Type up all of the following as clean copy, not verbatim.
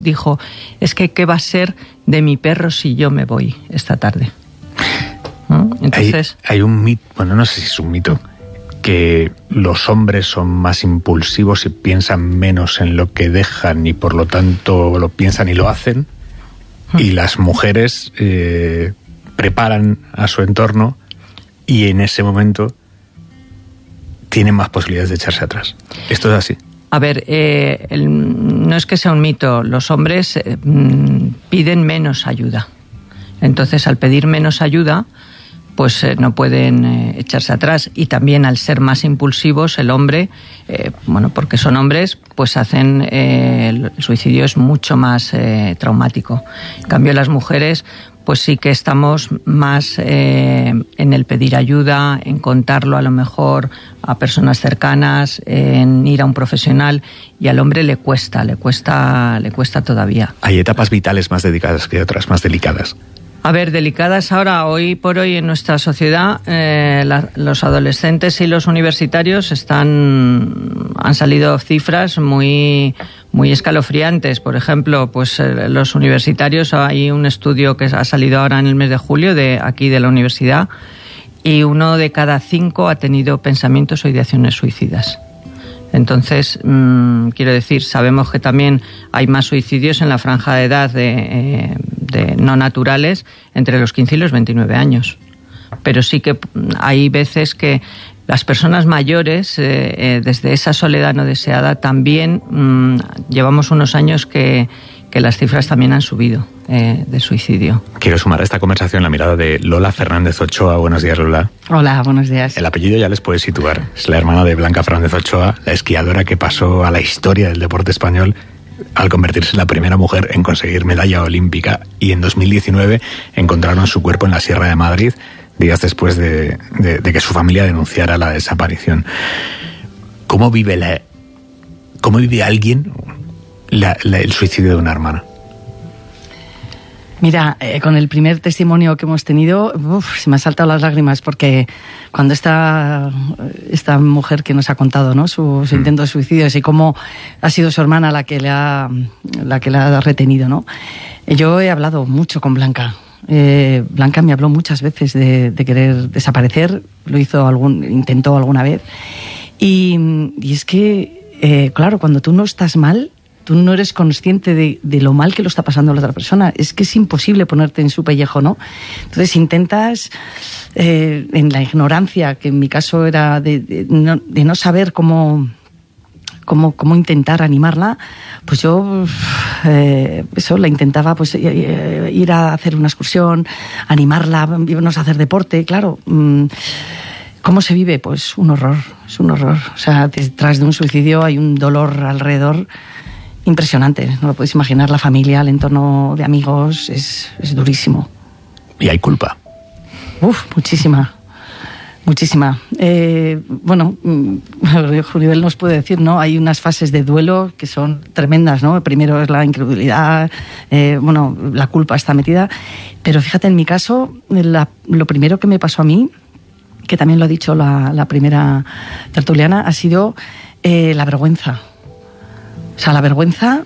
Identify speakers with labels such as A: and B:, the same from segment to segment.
A: dijo, es que ¿qué va a ser de mi perro si yo me voy esta tarde? ¿No? Entonces
B: hay un mito, bueno, no sé si es un mito, que los hombres son más impulsivos y piensan menos en lo que dejan y por lo tanto lo piensan y lo hacen, y las mujeres preparan a su entorno y en ese momento tienen más posibilidades de echarse atrás. ¿Esto es así?
A: A ver, no es que sea un mito, los hombres piden menos ayuda. Entonces, al pedir menos ayuda, pues no pueden echarse atrás. Y también al ser más impulsivos, el hombre, porque son hombres, pues hacen el suicidio es mucho más traumático. En cambio, las mujeres, pues sí que estamos más en el pedir ayuda, en contarlo a lo mejor a personas cercanas, en ir a un profesional, y al hombre le cuesta todavía.
B: Hay etapas vitales más dedicadas que otras, más delicadas.
A: A ver, delicadas ahora, hoy por hoy en nuestra sociedad, los adolescentes y los universitarios han salido cifras muy escalofriantes. Por ejemplo, pues los universitarios, hay un estudio que ha salido ahora en el mes de julio de la universidad, y 1 de cada 5 ha tenido pensamientos o ideaciones suicidas. Entonces, quiero decir, sabemos que también hay más suicidios en la franja de edad de no naturales entre los 15 y los 29 años. Pero sí que hay veces que las personas mayores, desde esa soledad no deseada, también llevamos unos años que las cifras también han subido de suicidio.
B: Quiero sumar a esta conversación la mirada de Lola Fernández Ochoa. Buenos días, Lola.
C: Hola, buenos días.
B: El apellido ya les puedes situar. Es la hermana de Blanca Fernández Ochoa, la esquiadora que pasó a la historia del deporte español al convertirse en la primera mujer en conseguir medalla olímpica, y en 2019 encontraron su cuerpo en la Sierra de Madrid, días después de que su familia denunciara la desaparición. ¿Cómo vive alguien el suicidio de una hermana?
C: Mira, con el primer testimonio que hemos tenido, se me han saltado las lágrimas, porque cuando esta mujer que nos ha contado, ¿no?, su intento de suicidio, y cómo ha sido su hermana la que le ha retenido, ¿no? Yo he hablado mucho con Blanca. Blanca me habló muchas veces de querer desaparecer, intentó alguna vez, y es que, claro, cuando tú no estás mal, tú no eres consciente de lo mal que lo está pasando a la otra persona. Es que es imposible ponerte en su pellejo, ¿no? Entonces intentas, en la ignorancia, que en mi caso era de no saber cómo intentar animarla, pues yo la intentaba, pues ir a hacer una excursión, animarla, irnos a hacer deporte. Claro, ¿cómo se vive? Pues un horror, es un horror. O sea, detrás de un suicidio hay un dolor alrededor impresionante. No lo puedes imaginar. La familia, el entorno de amigos, es durísimo.
B: ¿Y hay culpa?
C: Muchísima. Junivel nos puede decir, ¿no? Hay unas fases de duelo que son tremendas, ¿no? Primero es la incredulidad, la culpa está metida. Pero fíjate, en mi caso, lo primero que me pasó a mí, que también lo ha dicho la primera tertuliana, ha sido la vergüenza. O sea, la vergüenza,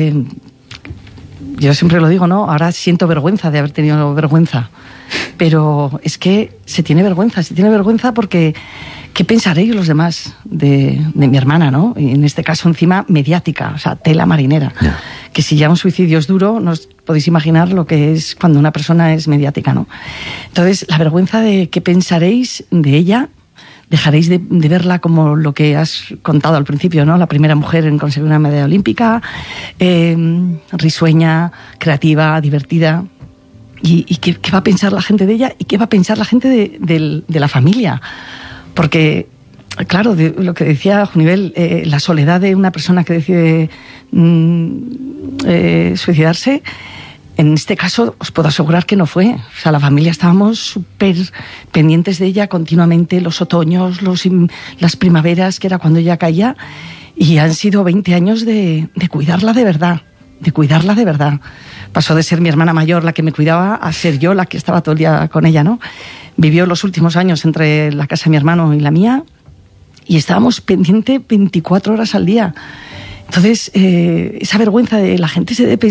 C: yo siempre lo digo, ¿no? Ahora siento vergüenza de haber tenido vergüenza. Pero es que se tiene vergüenza porque ¿qué pensaréis los demás de mi hermana, ¿no? Y en este caso encima mediática, o sea, tela marinera. Yeah. Que si ya un suicidio es duro, no os podéis imaginar lo que es cuando una persona es mediática, ¿no? Entonces, la vergüenza de qué pensaréis de ella. Dejaréis de verla como lo que has contado al principio, ¿no? La primera mujer en conseguir una medalla olímpica, risueña, creativa, divertida. ¿Y qué va a pensar la gente de ella? ¿Y qué va a pensar la gente de la familia? Porque, claro, de lo que decía Junivel, la soledad de una persona que decide suicidarse, en este caso os puedo asegurar que no fue. O sea, la familia estábamos súper pendientes de ella continuamente, los otoños, las primaveras, que era cuando ella caía, y han sido 20 años de cuidarla de verdad. Pasó de ser mi hermana mayor la que me cuidaba a ser yo la que estaba todo el día con ella, ¿no? Vivió los últimos años entre la casa de mi hermano y la mía, y estábamos pendientes 24 horas al día. Entonces, esa vergüenza de la gente se debe